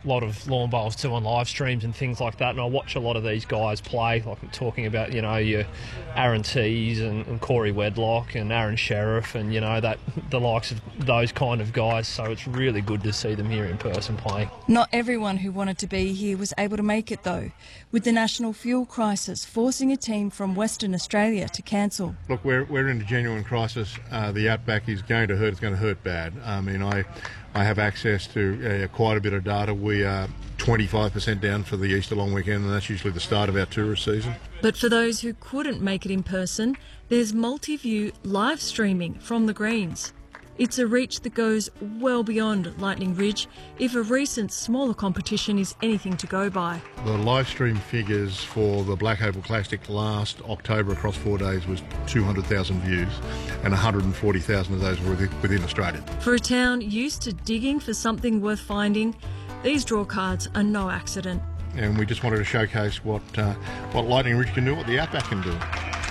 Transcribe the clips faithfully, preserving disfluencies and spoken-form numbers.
a lot of lawn bowls too on live streams and things like that, and I watch a lot of these guys play, like I'm talking about, you know, your Aaron Tees and, and Corey Wedlock and Aaron Sheriff and, you know, that the likes of those kind of guys, so it's really good to see them here in person playing. Not everyone who wanted to be here was able to make it though, with the national fuel crisis forcing a team from Western Australia to cancel. Look, we're, we're in a genuine crisis. Uh, the outback is going to hurt, it's going to hurt bad. I mean, I I have access to uh, quite a bit of data. We are twenty-five percent down for the Easter long weekend, and that's usually the start of our tourist season. But for those who couldn't make it in person, there's multi-view live streaming from the greens. It's a reach that goes well beyond Lightning Ridge if a recent smaller competition is anything to go by. The live stream figures for the Black Oval Classic last October across four days was two hundred thousand views, and one hundred forty thousand of those were within Australia. For a town used to digging for something worth finding, these draw cards are no accident. And we just wanted to showcase what, uh, what Lightning Ridge can do, what the Outback can do.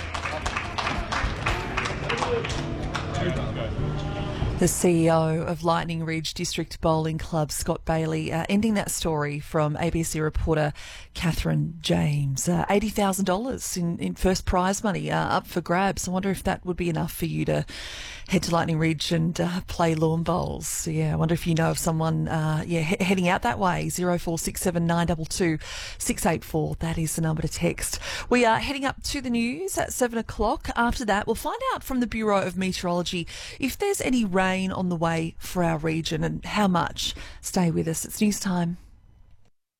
The C E O of Lightning Ridge District Bowling Club, Scott Bailey, uh, ending that story from A B C reporter Catherine James. Uh, eighty thousand dollars in, in first prize money uh, up for grabs. I wonder if that would be enough for you to head to Lightning Ridge and uh, play lawn bowls. Yeah, I wonder if you know of someone uh, yeah, he- heading out that way. zero four six seven nine two two six eight four. That is the number to text. We are heading up to the news at seven o'clock. After that, we'll find out from the Bureau of Meteorology if there's any rain on the way for our region and how much. Stay with us. It's news time.